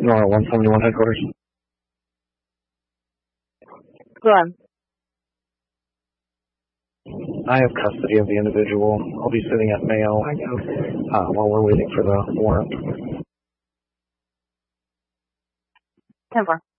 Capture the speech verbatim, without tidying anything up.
Nora one seventy-one headquarters. Go on. I have custody of the individual. I'll be sitting at Mayo uh, while we're waiting for the warrant. ten four.